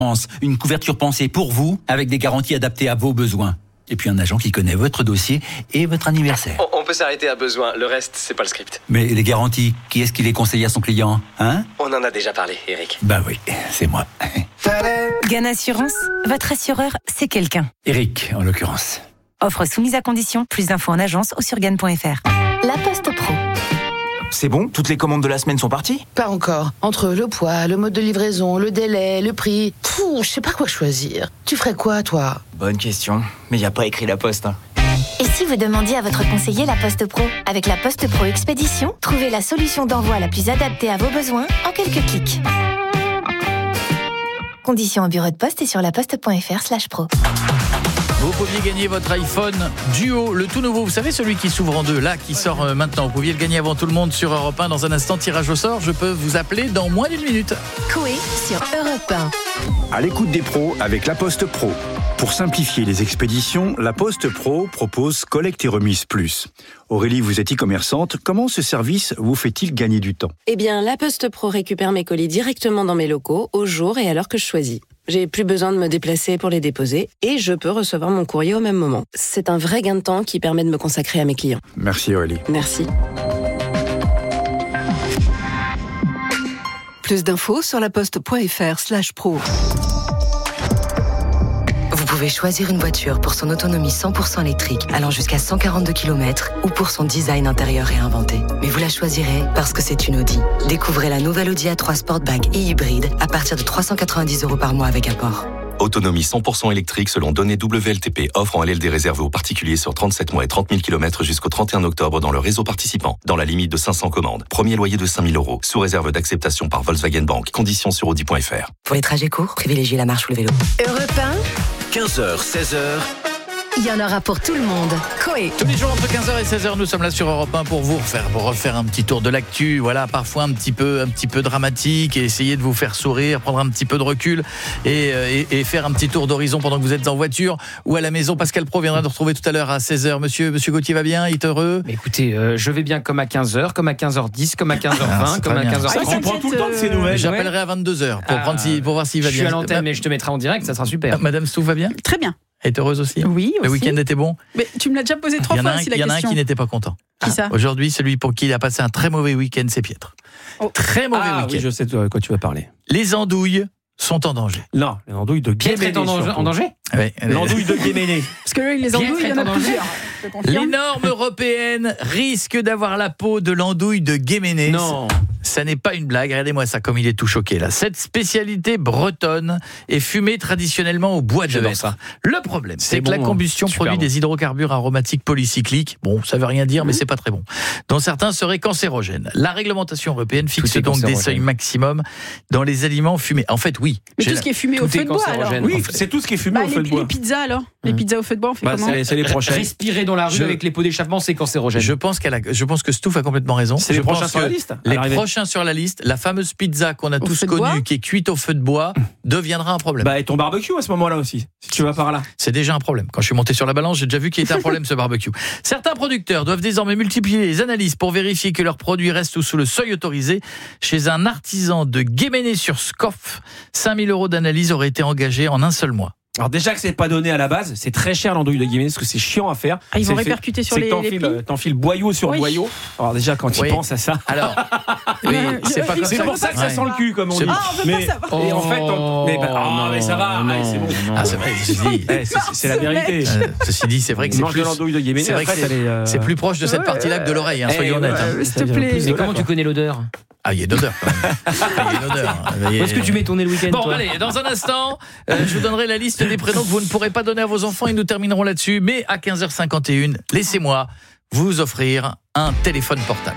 Une couverture pensée pour vous, avec des garanties adaptées à vos besoins. Et puis un agent qui connaît votre dossier et votre anniversaire. On peut s'arrêter à besoin, le reste, c'est pas le script. Mais les garanties, qui est-ce qui les conseille à son client, hein? On en a déjà parlé, Eric. Bah oui, c'est moi. Gann Assurance, votre assureur, c'est quelqu'un. Eric, en l'occurrence. Offre soumise à condition, plus d'infos en agence ou sur gann.fr. La Poste Pro. C'est bon? Toutes les commandes de la semaine sont parties? Pas encore. Entre le poids, le mode de livraison, le délai, le prix... je sais pas quoi choisir. Tu ferais quoi, toi? Bonne question. Mais y a pas écrit La Poste, hein. Et si vous demandiez à votre conseiller La Poste Pro? Avec La Poste Pro Expédition, trouvez la solution d'envoi la plus adaptée à vos besoins en quelques clics. Conditions au bureau de poste et sur laposte.fr/pro. Vous pouviez gagner votre iPhone Duo, le tout nouveau, vous savez, celui qui s'ouvre en deux, là, qui sort maintenant. Vous pouviez le gagner avant tout le monde sur Europe 1. Dans un instant, tirage au sort, je peux vous appeler dans moins d'une minute. Coé sur Europe 1. À l'écoute des pros avec La Poste Pro. Pour simplifier les expéditions, La Poste Pro propose Collecte et Remise Plus. Aurélie, vous êtes e-commerçante. Comment ce service vous fait-il gagner du temps? Eh bien, La Poste Pro récupère mes colis directement dans mes locaux, au jour et à l'heure que je choisis. J'ai plus besoin de me déplacer pour les déposer et je peux recevoir mon courrier au même moment. C'est un vrai gain de temps qui permet de me consacrer à mes clients. Merci Aurélie. Merci. Plus d'infos sur laposte.fr/pro. Vous pouvez choisir une voiture pour son autonomie 100% électrique allant jusqu'à 142 km ou pour son design intérieur réinventé. Mais vous la choisirez parce que c'est une Audi. Découvrez la nouvelle Audi A3 Sportback et hybride à partir de 390 € par mois avec apport. Autonomie 100% électrique selon données WLTP. Offre en LLD réservée aux particuliers sur 37 mois et 30 000 km jusqu'au 31 octobre dans le réseau participant. Dans la limite de 500 commandes. Premier loyer de 5 000 €. Sous réserve d'acceptation par Volkswagen Bank. Conditions sur Audi.fr. Pour les trajets courts, privilégiez la marche ou le vélo. Europe 1. 15h, 16h. Il y en aura pour tout le monde. Coé. Tous les jours entre 15h et 16h, nous sommes là sur Europe 1 pour vous refaire un petit tour de l'actu, voilà, parfois un petit peu dramatique, et essayer de vous faire sourire, prendre un petit peu de recul et faire un petit tour d'horizon pendant que vous êtes en voiture ou à la maison. Pascal Praud viendra nous retrouver tout à l'heure à 16h. Monsieur Gauthier va bien? Il est heureux? Mais écoutez, je vais bien comme à 15h, comme à 15h10, comme à 15h20, comme à 15h30. Tu prends tout le temps de ces nouvelles. J'appellerai à 22h pour voir s'il va bien. Je suis à l'antenne, mais je te mettrai en direct, ça sera super. Madame Stouff va bien? Très bien. Elle est heureuse aussi? Oui, aussi. Le week-end était bon? Mais tu me l'as déjà posé 3 fois aussi la question. Il y en a un qui n'était pas content. Qui ça? Aujourd'hui, celui pour qui il a passé un très mauvais week-end, c'est Pietre. Très mauvais week-end. Oui, je sais de quoi tu vas parler. Les andouilles sont en danger. Non, les andouilles de Guéméné. Pietre est en danger? Oui. L'andouille de Guéméné. Parce que les andouilles, il y en a plusieurs. Les normes européennes risquent d'avoir la peau de l'andouille de Guéméné. Non. Ça n'est pas une blague, regardez-moi ça comme il est tout choqué là. Cette spécialité bretonne est fumée traditionnellement au bois de hêtre. Le problème, c'est que la combustion produit des hydrocarbures aromatiques polycycliques. Bon, ça veut rien dire, mais c'est pas très bon. Dont certains seraient cancérogènes. La réglementation européenne fixe donc des seuils maximum dans les aliments fumés. En fait, oui. Mais tout ce qui est fumé au feu de bois, alors. Oui, c'est tout ce qui est fumé au feu de bois. Les pizzas, alors? Les pizzas au feu de bois, on fait comment? C'est les prochaines. Respirer dans la rue avec les pots d'échappement, c'est cancérogène. Je pense que Stouff a complètement raison. C'est les prochains sur la liste. Les prochains sur la liste, la fameuse pizza qu'on a tous connue, qui est cuite au feu de bois, deviendra un problème. Et ton barbecue à ce moment-là aussi, si tu vas par là. C'est déjà un problème. Quand je suis monté sur la balance, j'ai déjà vu qu'il était un problème ce barbecue. Certains producteurs doivent désormais multiplier les analyses pour vérifier que leurs produits restent sous le seuil autorisé. Chez un artisan de Guéméné-sur-Scoff, 5 000 € d'analyse auraient été engagés en un seul mois. Alors déjà que c'est pas donné à la base, c'est très cher l'andouille de Guéméné parce que c'est chiant à faire. Ils vont répercuter sur les prix. T'enfiles boyau sur boyau. Alors déjà quand tu penses à ça. Alors, oui, c'est pas comme ça. C'est pour ça que ça sent le cul comme on dit. On veut pas savoir. Et en fait, mais ça va, c'est bon. C'est vrai, c'est la vérité. Ceci dit, c'est vrai que c'est plus de l'andouille de Guéméné. C'est vrai que c'est plus proche de cette partie-là que de l'oreille, soyons honnêtes. S'il te plaît. Mais comment tu connais l'odeur? Ah, il y a une odeur quand même. Où est-ce que tu mets ton nez le week-end? Bon, allez, dans un instant, je vous donnerai la liste des prénoms que vous ne pourrez pas donner à vos enfants et nous terminerons là-dessus. Mais à 15h51, laissez-moi vous offrir un téléphone portable.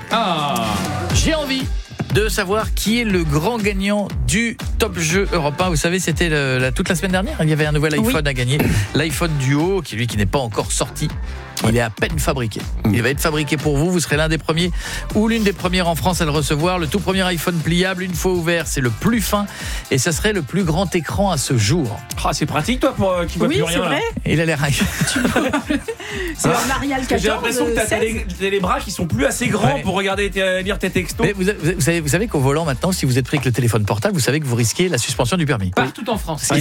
J'ai envie de savoir qui est le grand gagnant du Top Jeu Europe 1. Vous savez, c'était toute la semaine dernière, il y avait un nouvel iPhone à gagner. L'iPhone Duo, qui n'est pas encore sorti. Il est à peine fabriqué. Il va être fabriqué pour vous. Vous serez l'un des premiers ou l'une des premières en France à le recevoir. Le tout premier iPhone pliable, une fois ouvert, c'est le plus fin et ça serait le plus grand écran à ce jour. C'est pratique, toi, pour qui voit plus rien. Oui, c'est vrai. Il a l'air. C'est un Arial 14. J'ai l'impression que t'as les bras qui sont plus assez grands pour lire tes textos. Mais vous savez qu'au volant maintenant, si vous êtes pris avec le téléphone portable, vous savez que vous risquez la suspension du permis. Partout en France.